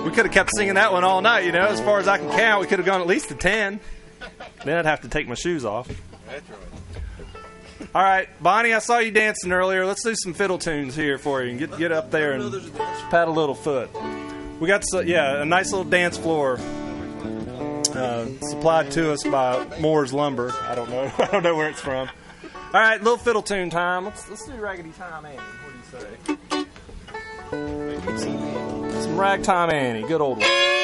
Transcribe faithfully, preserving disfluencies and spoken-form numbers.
We could have kept singing that one all night, you know. As far as I can count, we could have gone at least to ten. Then I'd have to take my shoes off. That's right. All right, Bonnie, I saw you dancing earlier. Let's do some fiddle tunes here for you and get get up there and pat a little foot. We got, so, yeah, a nice little dance floor uh, supplied to us by Moore's Lumber. I don't know. I don't know where it's from. All right, little fiddle tune time. Let's let's do Raggedy Time Annie. What do you say? Some, some Ragtime Annie, good old one.